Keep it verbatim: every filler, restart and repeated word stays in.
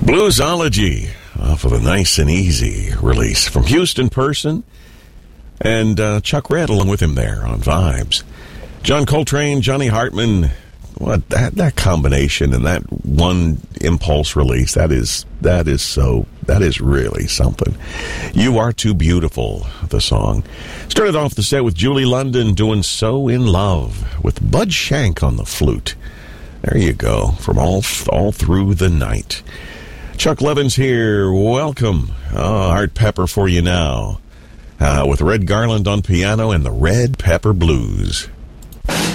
Bluesology off of a Nice and Easy release from Houston Person and uh, Chuck Red along with him there on Vibes. John Coltrane, Johnny Hartman, what that that combination and that one impulse release, that is that is so that is really something. You Are Too Beautiful, the song. Started off the set with Julie London doing So in Love with Bud Shank on the flute. There you go, from all all through the night. Chuck Levins here. Welcome. Oh, Art Pepper for you now. Uh, with Red Garland on piano and the Red Pepper Blues.